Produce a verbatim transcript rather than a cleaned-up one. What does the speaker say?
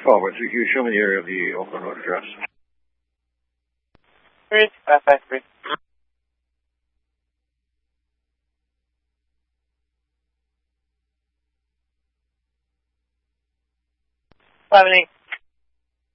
Oh, but you, you show me the area of the Oakland Road address. Three five five three. Five and eight.